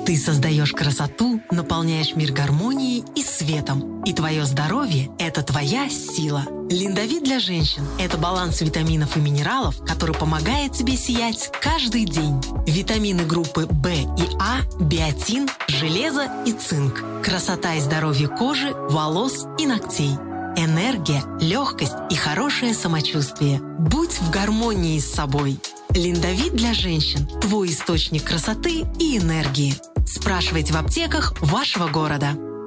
Ты создаешь красоту, наполняешь мир гармонией и светом. И твое здоровье – это твоя сила. Линдовит для женщин – это баланс витаминов и минералов, который помогает тебе сиять каждый день. Витамины группы В и А, биотин, железо и цинк. Красота и здоровье кожи, волос и ногтей. Энергия, легкость и хорошее самочувствие. Будь в гармонии с собой. Линдовит для женщин – твой источник красоты и энергии. Спрашивайте в аптеках вашего города.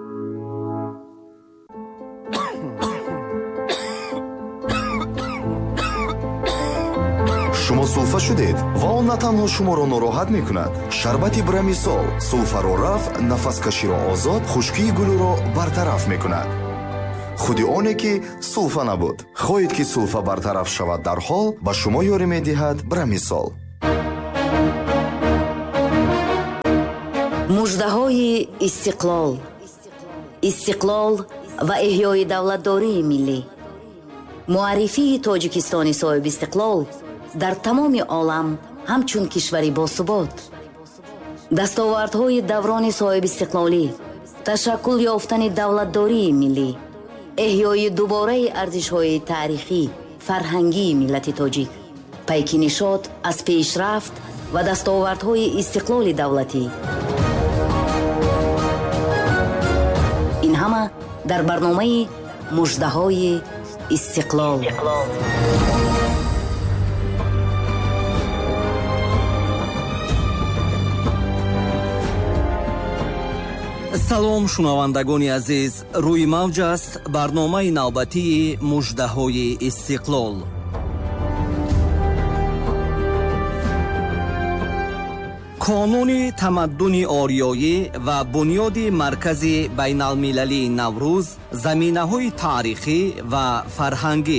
شما سولفا شدید و آن نه تنها شما را ناراحت میکند. شربت برمیسول سولفا را رفع، نفس کشی را آزاد، خشکی گلو را برطرف میکند. خودی آنه که سولفا نبود. خواهید که سولفا برطرف شود در حال به شما یاری میدهد برمیسول. مژده‌های استقلال و احیای دولتداری ملی. معرفی تاجیکستان صاحب استقلال در تمام عالم همچون کشوری باثبات. دستاوردهای دوران صاحب استقلالی، تشکل یافتن دولتداری ملی، احیای دوباره ارزش‌های تاریخی فرهنگی ملت تاجیک، پیک نشاط از پیشرفت و دستاوردهای استقلال دولتی. این همه در برنامه مژده‌های استقلال. салом шунавандагони азиз, рӯи мавҷ аст барномаи навбатии муждаҳои истиқлол. қонуни тамаддуни ориёӣ ва бунёди маркази байналмилалии наврӯз, заминаҳои таърихӣ ва фарҳангӣ.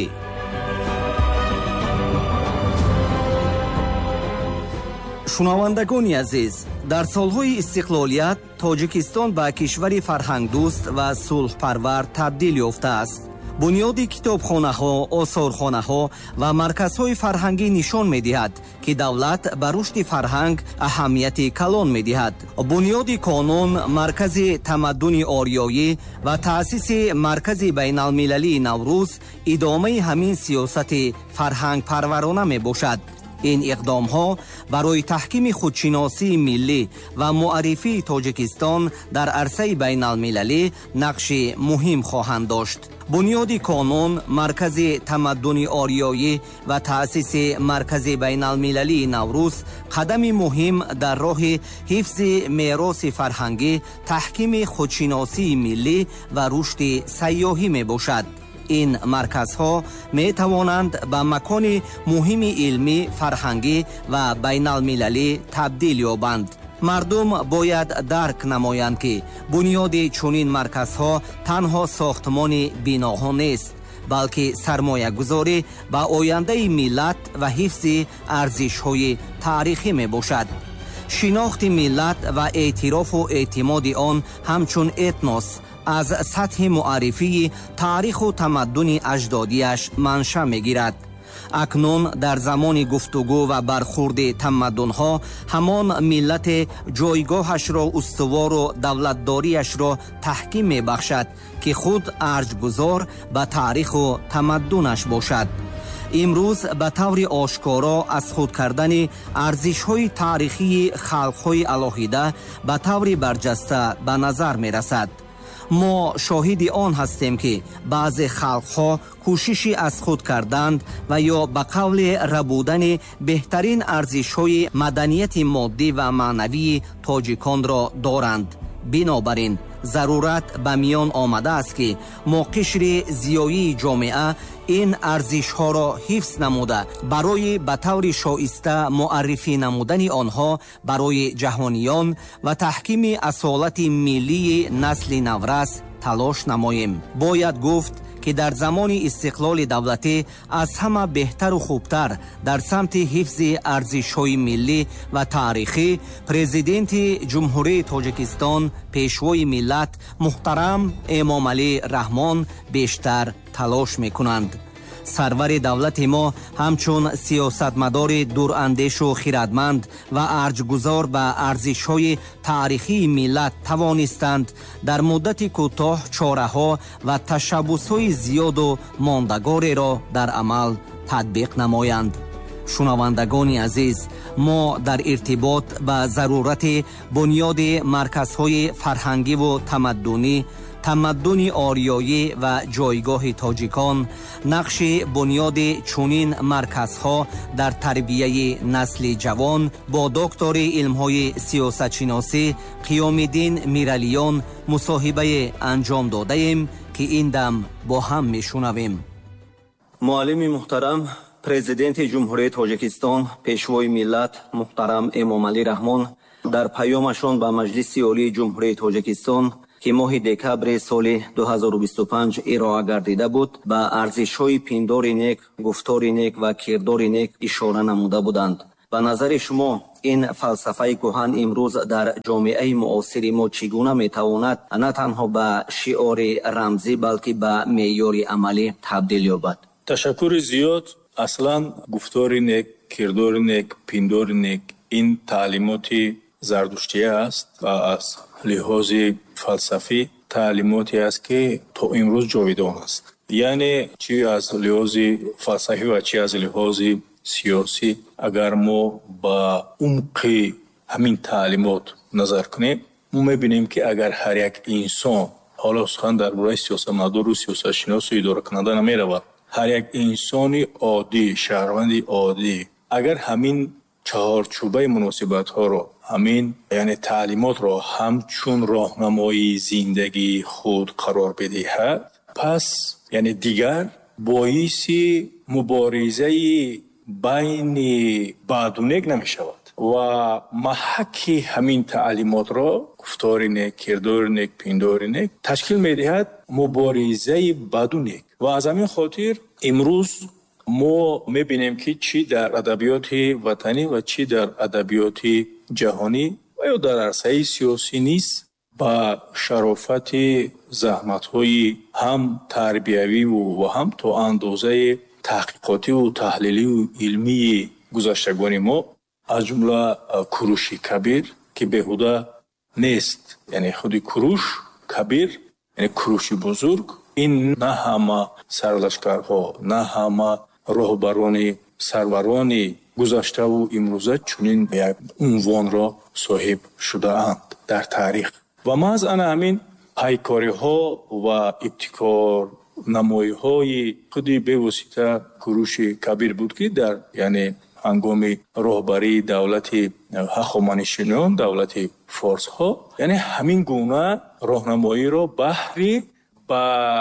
шунавандагони азиз, дар солҳои истиқлолият тоҷикистон ба кишвари фарҳангдӯст ва сулҳпарвар табдил ёфтааст. бунёди китобхонаҳо, осорхонаҳо ва марказҳои фарҳангӣ нишон медиҳад, ки давлат ба рушди фарҳанг аҳамияти калон медиҳад. бунёди қонун, маркази тамаддуни ориёӣ ва таъсиси маркази байналмилалии наврӯз идомаи ҳамин сиёсати фарҳангпарварона мебошад. ин иқдомҳо барои таҳкими худшиносии миллӣ ва муаррифии тоҷикистон дар арсаи байналмилалӣ нақши муҳим хоҳанд дошт. бунёди қонун, маркази тамаддуни ориёӣ ва таъсиси маркази байналмилалии наврӯз қадами муҳим дар роҳи ҳифзи мероси фарҳангӣ, таҳкими худшиносии миллӣ ва рушди сайёҳӣ мебошад. ин марказҳо метавонанд ба макони муҳими илмӣ, фарҳангӣ ва байналмилалӣ табдил ёбанд. мардум бояд дарк намоянд, ки бунёди чунин марказҳо танҳо сохтмони биноҳо нест, балки сармоягузорӣ ба ояндаи миллат ва ҳифзи арзишҳои таърихӣ мебошад. шинохти миллат ва эътирофу эътимоди он ҳамчун этнос аз сатҳи муаррифии таъриху тамаддуни аҷдодиаш манша мегирад. акнун дар замони гуфтугӯ ва бархурди тамаддунҳо ҳамон миллате ҷойгоҳашро устувору давлатдориашро таҳким мебахшад, ки худ арҷгузор ба таъриху тамаддунаш бошад. имрӯз ба таври ошкоро аз худ кардани арзишҳои таърихии халқҳои алоҳида ба таври барҷаста ба назар мерасад. мо шоҳиди он ҳастем, ки баъзе халқҳо кӯшиши аз худ карданд ва ё ба қавле рабудани беҳтарин арзишҳои маданияти моддӣ ва маънавии тоҷиконро доранд. бинобар ин зарурат ба миён омадааст, ки мо қишри зиёии ҷомеа ин арзишҳоро ҳифз намуда, барои ба таври шоиста муаррифӣ намудани онҳо барои ҷаҳониён ва таҳкими асолати миллии насли наврас талош намоем. бояд гуфт, ки дар замони истиқлоли давлатӣ аз ҳама беҳтару хубтар дар самти ҳифзи арзишҳои миллӣ ва таърихӣ президенти ҷумҳурии Тоҷикистон, пешвои миллат муҳтарам Эмомалӣ Раҳмон бештар талош мекунанд. сарвари давлати мо ҳамчун сиёсатмадори дурандешу хирадманд ва арҷгузор ба арзишҳои таърихии миллат тавонистанд дар муддати кӯтоҳ чораҳо ва ташаббусҳои зиёду мондагореро дар амал татбиқ намоянд. шунавандагони азиз, мо дар иртибот ба зарурати бунёди марказҳои фарҳангиву тамаддуни ориёӣ ва ҷойгоҳи тоҷикон, нақши бунёди чунин марказҳо дар тарбияи насли ҷавон бо доктори илмҳои сиёсатшиносӣ Қиёмиддин Миралиён мусоҳибае анҷом додаем, ки ин дам бо ҳам мешунавем. муаллими муҳтарам, президенти ҷумҳурияи Тоҷикистон, пешвои миллат муҳтарам Эмомалӣ Раҳмон дар паёмашон ба Маҷлиси Олии Ҷумҳурияи Тоҷикистон, ки моҳи декабри соли 2025 ироа гардида буд, ба арзишҳои пиндори нек, гуфтори нек ва кирдори нек ишора намуда буданд. ба назари шумо ин фалсафаи кӯҳан имрӯз дар ҷомеаи муосири мо чӣ гуна метавонад на танҳо ба шиори рамзӣ, балки ба меъёри амалӣ табдил ёбад? ташаккури зиёд. аслан гуфтори нек, кирдори нек, пиндори нек ин таълимоти зардуштия аст ва аз лиҳози фалсафӣ таълимоте аст ки то имрӯз ҷовидон аст. яъне чӣ аз лиҳози фалсафӣ ва чӣ аз лиҳози сиёсӣ, агар мо ба умқи ҳамин таълимот назар кунем, мо мебинем ки агар ҳар як инсон, ҳоло сухан дар бораи сиёсатмадору сиёсатшиносу идоракунанда намеравад, ҳар як инсони оддӣ, шаҳрванди оддӣ, агар ҳамин чаҳорчӯбаи муносибатҳоро, ҳамин яъне таълимотро ҳамчун роҳнамои зиндагии худ қарор бидиҳад, пас яъне дигар боиси муборизаи байни баъду нек намешавад ва маҳаки ҳамин таълимотро, гуфтори нек, кирдори нек, пиндори нек, ташкил медиҳад муборизаи баду нек. ва аз ҳамин хотир имрӯз мо мебинем ки чӣ дар адабиёти ватанӣ ва чӣ дар адабиёти ҷаҳонӣ ва ё дар арсаи сиёсӣ низ ба шарофати заҳматҳои ҳам тарбиявиву ва ҳам то андозаи таҳқиқотиву таҳлиливу илмии гузаштагони мо, аз ҷумла куруши кабир, ки беҳуда нест, яъне худи куруш кабир, яъне куруши бузург, ин на ҳама сарлашкарҳо, на ҳама роҳбарони сарварони гузаштаву имрӯза чунин як унвонро соҳиб шудаанд дар таърих. ва маҳз ана ҳамин пайкориҳо ва ибтикорнамоиҳои худи бевосита куруши кабир буд, ки дар яъне ҳангоми роҳбарии давлати ҳахоманишинон, давлати форсҳо, яъне ҳамин гуна роҳнамоиро баҳри ба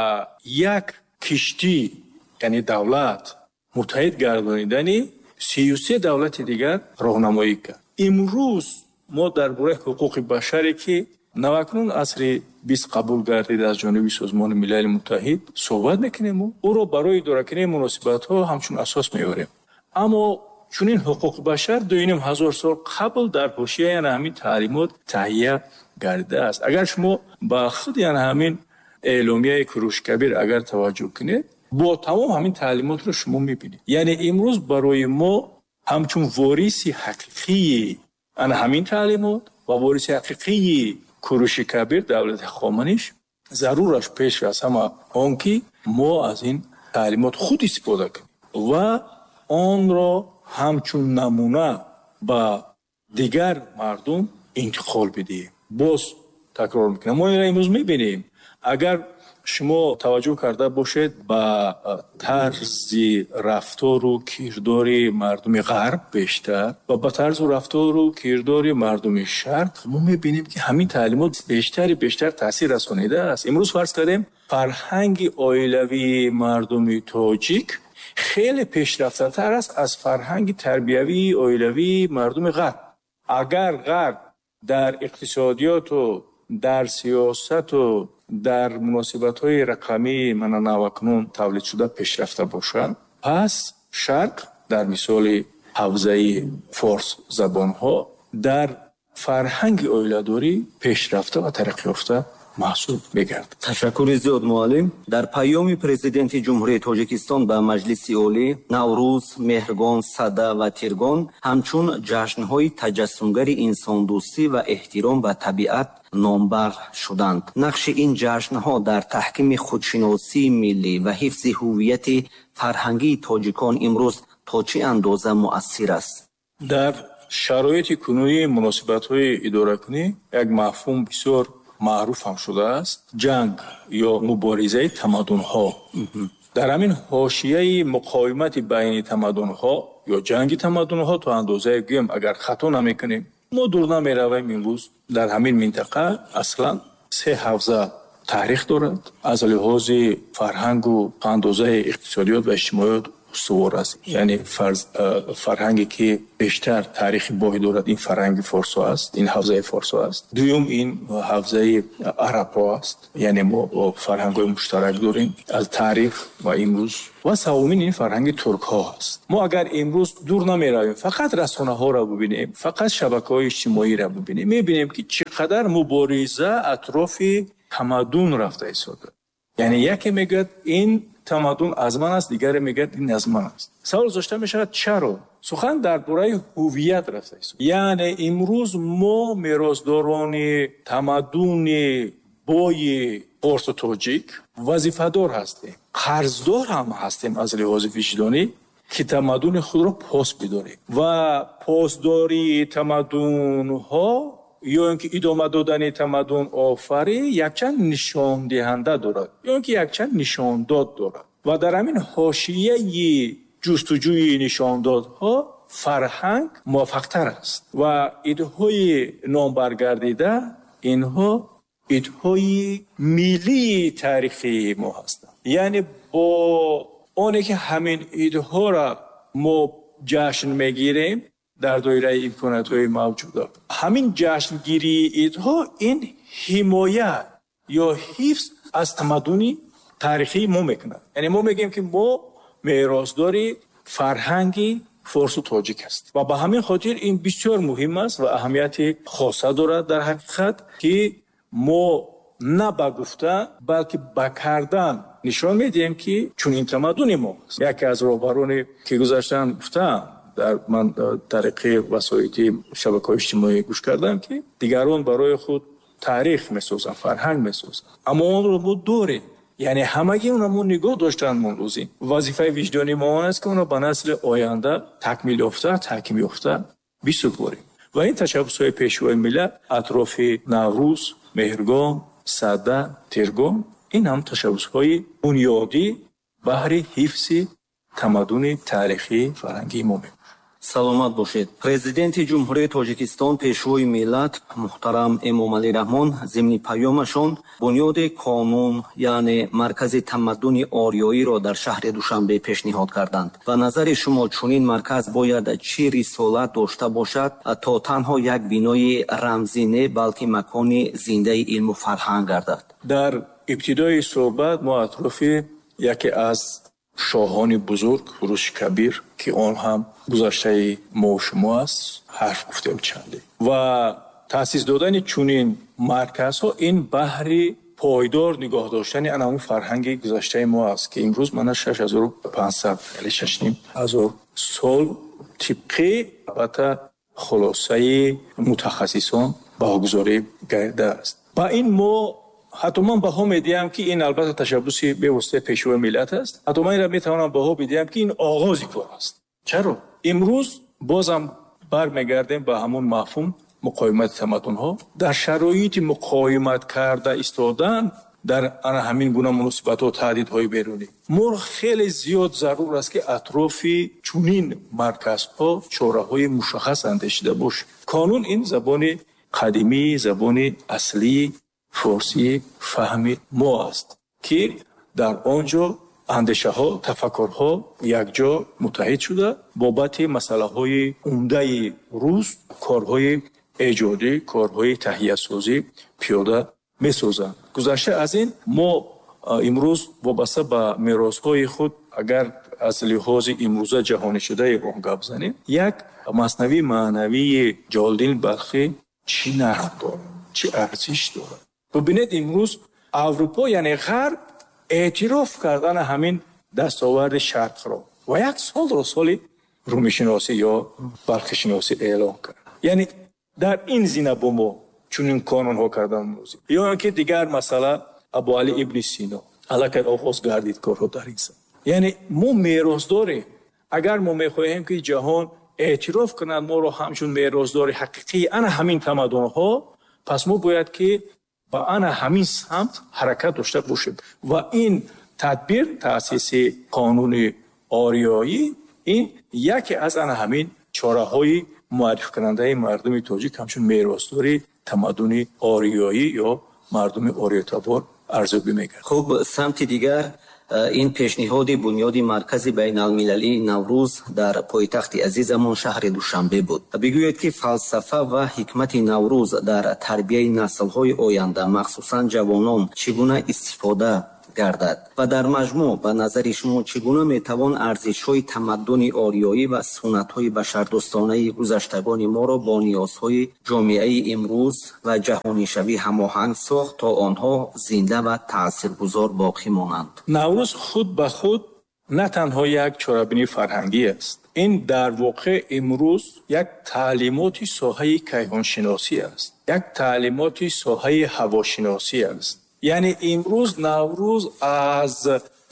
як киштӣ, яъне давлат муттаҳид гардонидани 33 давлати дигар роҳнамоӣ кард. имрӯз мо дар бораи ҳуқуқи башаре ки навакнун асри 20 қабул гардида аз ҷониби Созмони Милали Муттаҳид суҳбат мекунем, ӯро барои идоракунии муносибатҳо ҳамчун асос меёрем. аммо чунин ҳуқуқи башар 2500 сол қабл дар ҳошияи яна ҳамин таълимот таҳия гардидааст. агар шумо ба худи яна ҳамин эъломияи курушкабир агар таваҷҷӯҳ кунед, бо тамом ҳамин таълимотро шумо мебинед. яъне имрӯз барои мо ҳамчун вориси ҳақиқии ана ҳамин таълимот ва вориси ҳақиқии куруши кабир, давлати хоманиш, зарураш пеш аз ҳама он ки мо аз ин таълимот худ истифода кунем ва онро ҳамчун намуна ба дигар мардум интиқол бидиҳем. боз такрор мекунам, мо инро имрӯз мебинем. агар шумо таваҷҷӯҳ карда бошед ба тарзи рафтору кирдори мардуми ғарб бештар ва ба тарзу рафтору кирдори мардуми шарқ, мо мебинем ки ҳамин таълимот бештар таъсир расонидааст. имрӯз фарз кардем фарҳанги оилавии мардуми тоҷик хеле пешрафтатар аст аз фарҳанги тарбиявии оилавии мардуми ғарб. агар ғарб дар иқтисодиёту дар сиёсату дар муносибатҳои рақамии мананавакнун тавлидшуда пешрафта бошад, пас шарқ дар мисоли ҳавзаи форс забонҳо дар фарҳанги оиладорӣ пешрафта ва тараққиёфта محسوب می‌گردد. تشکر زیاد معلم. در پیام پرزیدنت جمهوری تاجیکستان به مجلس عالی، نوروز، مهرگان، سده و تیرگان همچون جشن‌های تجسمگر انسان دوستی و احترام به طبیعت نامبر شدند. نقش این جشن‌ها در تحکیم خودشناسی ملی و حفظ هویت فرهنگی تاجیکان امروز تا چه اندازه مؤثر است؟ در شرایط کنونی مناسبت‌های اداره‌کنی یک مفهوم بسیار معروف هم شده است، جنگ یا مبارزه تمدن‌ها. در همین حاشیه مقاومت بین تمدن‌ها یا جنگ تمدن‌ها تا اندازه گیم اگر خطا نمی‌کنیم ما دور نمی‌رویم. امروز در همین منطقه اصلا 3 حوزه تاریخ دارد. از لحاظ فرهنگ و اندازه اقتصادیات و اجتماعیات استوار است. یعنی فرهنگی که بیشتر تاریخ باقی دارد این فرهنگ فارسا است، این حوزه فارسا است. دوم این حوزه عرب‌ها است، یعنی ما فرهنگ‌های مشترک داریم از تاریخ و امروز. و سومین این فرهنگ ترک‌ها است. ما اگر امروز دور نمی‌رویم فقط رسانه‌ها را ببینیم، فقط شبکه‌های اجتماعی را ببینیم، می‌بینیم که چقدر مبارزه اطراف تمدن رفته ایستاده. یعنی یکی میگه این تمدن از من است، دیگری میگه این از من است. سوال داشته میشه چرا؟ سخن درباره هویت رفته است. یعنی امروز ما میراثداران تمدن بای فارس و تاجیک وظیفه‌دار هستیم، قرضدار هم هستیم از لحاظ وجدانی که تمدن خود را پاس بداریم و پاسداری تمدن ها یا اینکه ادامه دادن تمدن آفری یکچند نشان دهنده دارد یا اینکه یکچند نشان داد دارد و در همین حاشیه جستجوی نشان دادها فرهنگ موفق‌تر است و ایده‌های نامبرگردیده اینها ایده‌های ملی تاریخی ما هستند. یعنی با آنه که همین ایده‌ها را ما جشن میگیریم در دایره امکانات‌های موجوده، همین جشنگیری ایدها این حمایت یا حفظ از تمدن تاریخی ما میکنه. یعنی ما میگیم که ما میراثداری فرهنگی فارس و تاجیک است و به همین خاطر این بسیار مهم است و اهمیت خاصه دارد در حقیقت که ما نه به گفته بلکه به کردن نشان میدیم که چون این تمدن ما است. یکی از راهبران که گذاشتن گفتن در من طریق وسایل شبکه‌های اجتماعی گوش کردم که دیگران برای خود تاریخ میسازن، فرهنگ میسازن، اما اون رو ما داریم. یعنی همگی اونمون نگاه داشتن من روزی. وظیفه وجدانی ما است که اونو به نسل آینده تکمیل یافته، تحکیم یافته بسپاریم. و این تشبس‌های پیشوای ملت اطراف نوروز، مهرگان، سده، تیرگان این هم تشبس‌های بنیادی بهر حفظ تمدن تاریخی فرهنگی ما. سلامت باشید. پرزیدنت جمهوری تاجیکستان پیشروی ملت محترم امامعلی رحمان ضمن پیامشان بنیاد قانون یعنی مرکز تمدن آریایی را در شهر دوشنبه پیشنهاد کردند. و نظر شما چنین مرکز باید چه رسالت داشته باشد تا تنها یک بنای رمزی نه بلکه مکان زنده علم و فرهنگ گردد؟ در ابتدای صحبت ما اطراف یکی از شاهان بزرگ کوروش کبیر که آن هم گذشته ما و شما است حرف گفتیم چنده و تأسیس دادن چونین مرکزها این بحری پایدار نگاه داشتن اون فرهنگ گذشته ما است که امروز من 6500 یعنی 6,500 سال طبقی البته خلاصه متخصصان باگذاری گرده است. با این ما حتما بها میدیم که این البته تشبوسی به واسطه پیشوا ملت است. حتما این را میتوانم بها بدیم که این آغاز کار است. چرا؟ امروز بازم برمیگردیم به همون مفهوم مقاومت تمدن ها. در شرایط مقاومت کرده ایستادن در همین گونه مناسبت ها و تهدیدهای بیرونی ما خیلی زیاد ضرور است که اطراف چنین مرکزها چاره‌های مشخص اندیشیده باشه. قانون این زبان قدیمی، زبان اصلی فارسی فهم ما است که در آنجا اندیشه ها، تفکرها یک جا متحد شده بابت مسئله های عمده روز، کارهای ایجادی، کارهای تهیه سازی پیاده می سازند. گذشته از این ما امروز وابسته به میراث های خود اگر از لحاظ امروزه جهانی شده اون گپ بزنیم، یک مثنوی معنوی جلال‌الدین بلخی چی نرخ دارد، چی ارزش دارد. ببینید امروز اروپا یعنی غرب اعتراف کردن همین دستاورد شرق را و یک سال رو سال رومی شناسی یا بلخی شناسی اعلام کرد. یعنی در این زینه با ما چون قانون ها کردن امروزی. یا اینکه دیگر مسئله ابو علی ابن سینا علاقه آغاز گردید کارها در این سال. یعنی ما میراث داریم. اگر ما میخواهیم که جهان اعتراف کنند ما رو همچون میراثدار حقیقی انا همین تمدن ها، پس ما باید که با انا همین سمت حرکت داشته باشیم و این تدبیر تأسیس قانون آریایی این یکی از انا همین چاره های معرفی کننده مردم تاجیک همچون میراثدار تمدن آریایی یا مردم آریاتبار ارزیابی می‌کنند. خب سمت دیگر این پیشنهاد بنیاد مرکز بین المللی نوروز در پایتخت عزیزمان شهر دوشنبه بود. بگوید که فلسفه و حکمت نوروز در تربیت نسل‌های آینده مخصوصاً جوانان چگونه استفاده گردد و در مجموع به نظر شما چگونه میتوان ارزش‌های تمدن آریایی و سنت‌های بشردوستانه گذشتگان ما را با نیازهای جامعه امروز و جهانی شوی هماهنگ ساخت تا آنها زنده و تاثیرگذار باقی مانند؟ نوروز خود به خود نه تنها یک چاره‌بینی فرهنگی است. این در واقع امروز یک تعلیمات ساحه کیهانشناسی است، یک تعلیمات ساحه هواشناسی است. یعنی امروز نوروز از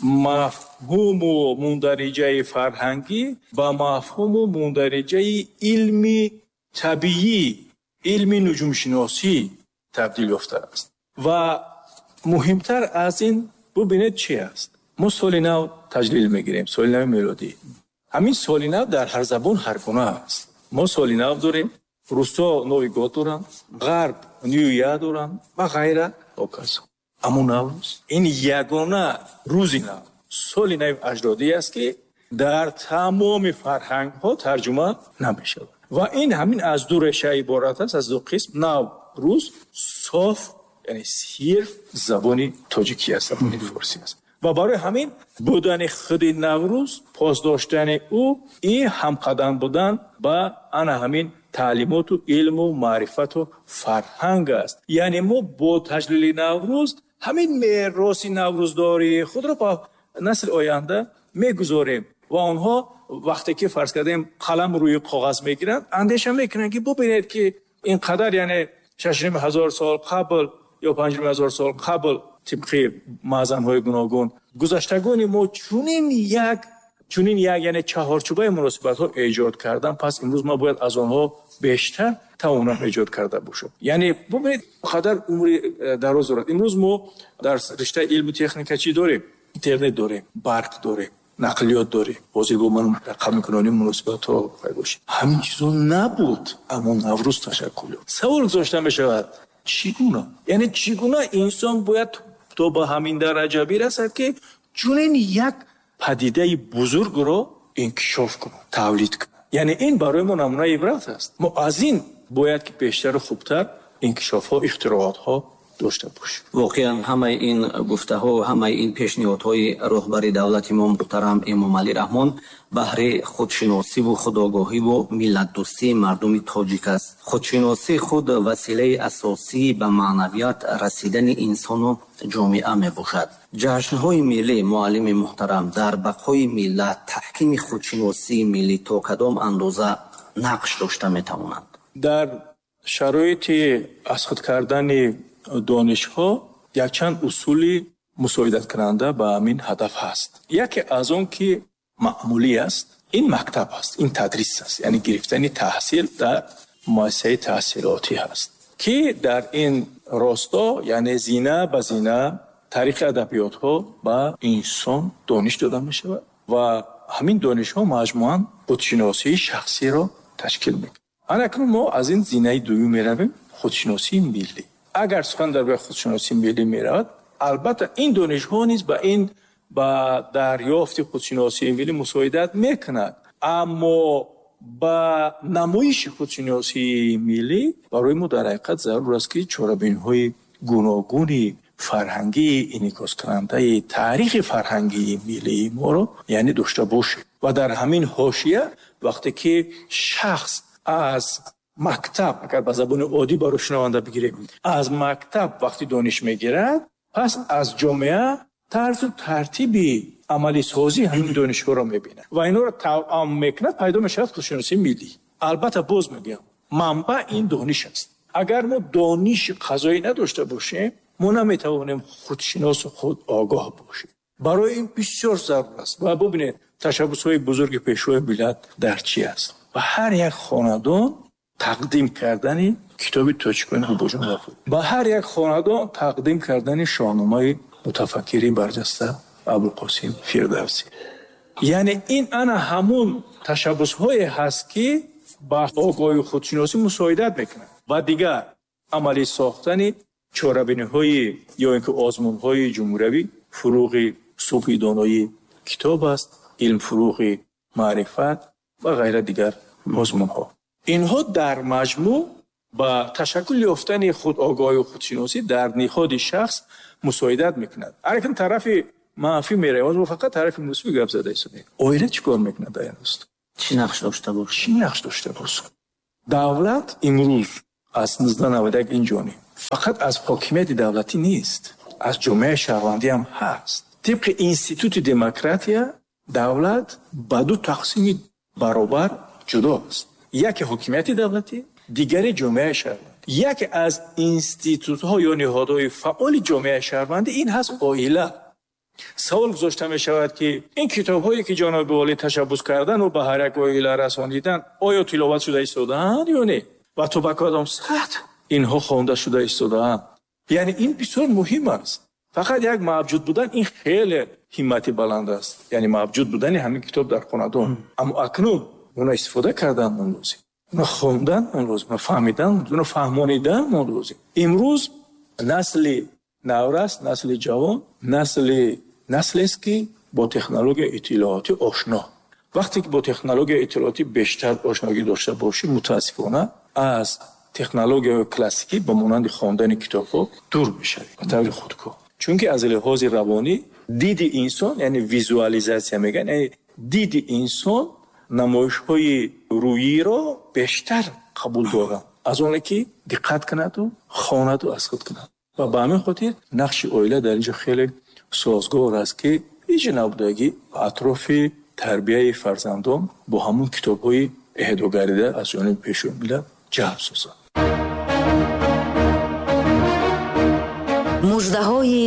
مفهوم و مندرجه فرهنگی و مفهوم و مندرجه علمی طبیعی، علمی نجوم شناسی تبدیل یافته است. و مهمتر از این ببینید چی است. ما سال نو تجلیل میگیریم، سال نو میلادی. همین سال نو در هر زبان هر گونه است. ما سال نو داریم، روسا نوی گود دارن، غرب نیویا دارن و غیره اوکاس. اما نوروز این یگانه روزی نو، سال نو اجدادی است که در تمام فرهنگ ها ترجمه نمیشه و این همین از دو ریشه عبارت است، از دو قسم. نوروز صاف یعنی صرف زبانی تاجیکی است، زبانی فارسی است و برای همین بودن خود نوروز، پاسداشتن او این همقدم بودن با انا همین تعلیمات و علم و معرفت و فرهنگ است. یعنی ما با تجلیل نوروز همین میراث نوروزداری خود را با نسل آینده میگذاریم و آنها وقتی که فرض کردیم قلم روی کاغذ میگیرند اندیشه میکنند که ببینید که اینقدر یعنی 6,000 سال قبل یا 5,000 سال قبل طبق معظم‌های گوناگون گذشتگان ما چنین یک یعنی چهارچوبه مناسبت‌ها ایجاد کردن، پس امروز ما باید از آنها بیشتر توانم ایجاد کرده باشیم. یعنی ببینید قدر عمر دراز دارد. امروز ما در رشته علم و تکنیک چی داریم؟ اینترنت داریم، برق داریم، نقلیات داریم، بازیگومان رقم کنانی مناسبت‌ها باشه. همین چیزا نبود اما نوروز تشکل یافت. سوال گذاشته می‌شود چگونه؟ یعنی چگونه انسان باید تو به همین درجه برسد که چنین یک پدیده بزرگ رو انکشاف کنه، تولید کنه. یعنی این برای ما نمونه عبرت است. ما از این باید که بیشتر و خوبتر انکشاف ها، اختراعات ها داشته باشیم. واقعا همه این گفته ها و همه این پیشنهادهای رهبر دولت ما محترم امام علی رحمان بهر خودشناسی و خودآگاهی و ملت دوستی مردم تاجیک است. خودشناسی خود وسیله اساسی به معنویت رسیدن انسان و جامعه می باشد. جشن‌های ملی معلم محترم در بقای ملت تحکیم خودشناسی ملی تا کدام اندازه نقش داشته می توانند؟ در شرایط اسقاط کردن دانش‌ها یک چند اصولی مساعدت کننده به همین هدف هست. یکی از اون که معمولی است، این مکتب است، این تدریس است، یعنی گرفتن تحصیل در مؤسسه تحصیلاتی هست که در این راستا یعنی زینه به زینه تاریخ ادبیات ها به انسان دانش داده می شود و همین دانش ها مجموعاً خودشناسی شخصی را تشکیل می کنند. اکنون ما از این زینه دوم می رویم، خودشناسی ملی. اگر سخن در خودشناسی ملی می رود، البته این دانش ها نیز به این با دریافت خودشناسی ملی مساعدت می کند، اما با نمایش خودشناسی ملی برای ما در حقیقت ضرور است که چاره‌بینی‌های گوناگون فرهنگی انعکاس کننده تاریخ فرهنگی ملی ما رو یعنی داشته باشیم و در همین حاشیه وقتی که شخص از мактаб, агар ба забони оддӣ барои шунаванда бигирем, аз мактаб вақти дониш мегирад, пас аз ҷомеа тарзу тартиби амалисозӣ ҳамин донишҳоро мебинад ва инҳоро тавъам мекунад, пайдо мешавад худшиносии миллӣ. албатта боз мегӯям, манбаъ ин дониш аст. агар мо дониши қазоӣ надошта бошем, мо наметавонем худшиносу худ огоҳ бошем. барои ин бисёр зарур аст. ва бубинед ташаббусҳои бузурги пешвои миллат дар чӣ аст. ва ҳар як хонадон тақдим кардани китоби Точкони Бубоҷон Ғафурӣ, ба ҳар як хонадон тақдим кардани шоҳномаи мутафаккири барҷаста Абулқосим Фирдавсӣ. яъне ин ана ҳамун ташаббусҳое ҳаст, ки ба огоҳии худшиносӣ мусоидат мекунад. ва дигар амалӣ сохтани чорабиниҳои ё ин ки озмунҳои ҷумҳуриявӣ, фуруғи субҳи доноии китоб аст, илмфуруғи маърифат ва ғайра дигар озмунҳо. инҳо дар маҷмӯъ ба ташаккул ёфтани худогоҳию худшиносӣ дар ниҳоди шахс мусоидат мекунад. ҳаракин тарафи манфӣ меравад ва фақат тарафи мусбӣ гап зада истодем. оила чӣ кор мекунад дар ин роста? чӣ нақш дошта бошад? чӣ нақш дошта бошад? давлат имрӯз аз 1991 инҷониб фақат аз ҳокимияти давлатӣ нест, аз ҷомеаи шаҳрвандӣ ҳам ҳаст. тибқи институти демократия давлат ба ду тақсими баробар ҷудо аст. яке ҳокимияти давлатӣ, дигари ҷомеаи шаҳрвандӣ. яке аз институтҳо ё ниҳодҳои фаъоли ҷомеаи шаҳрвандӣ ин ҳаст оила. савол гузошта мешавад, ки ин китобҳое ки ҷоноби олӣ ташаббус кардану ба ҳар як оила расонидан, оё тиловат шуда истодаанд ё не? ва то ба кадом сатҳ инҳо хонда шуда истодаанд? яъне ин бисёр муҳим аст. фақат як мавҷуд будан ин хеле ҳиммати баланд аст. яъне мавҷуд будани ҳамин китоб дар хонадон. аммо акнун оно истифода кардан он лозим, оно хондан он лозим, оно фаҳмидан, оно фаҳмонидан он лозим. имрӯз насли наврас, насли ҷавон, наслест, ки бо технологияи иттилоотӣ ошно. вақте ки бо технологияи иттилоотӣ бештар ошногӣ дошта бошӣ, мутаассифона аз технологияи классикӣ ба монанди хондани китобҳо дур мешавӣ ба таври худкор. чунки аз лиҳози равонӣ диди инсон, яъне визуализатсия мегӯянд, яъне диди инсон намоишҳои рӯйиро бештар қабул дорад аз оне ки диққат кунаду хонаду аз худ кунад. ва ба ҳамин хотир нақши оила дар инҷо хеле созгор аст, ки ҳеҷ набудагӣ атрофи тарбияи фарзандон бо ҳамун китобҳои эҳдогарида аз ҷониби пешвои миллат ҷалб созад. муждаҳои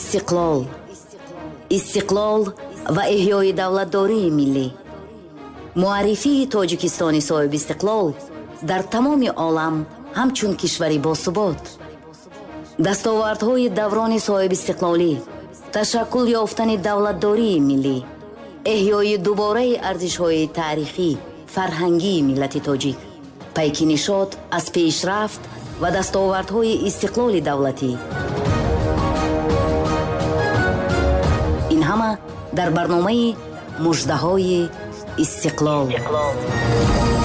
истиқлол ва эҳёи давлатдории миллӣ. муаррифии тоҷикистони соҳиби истиқлол дар тамоми олам ҳамчун кишвари босубот. дастовардҳои даврони соҳибистиқлолӣ, ташаккул ёфтани давлатдории миллӣ, эҳёи дубораи арзишҳои таърихӣ, фарҳангии миллати тоҷик, пайки нишод аз пешрафт ва дастовардҳои истиқлоли давлатӣ. ин ҳама дар барномаи муждаҳои истиқлол.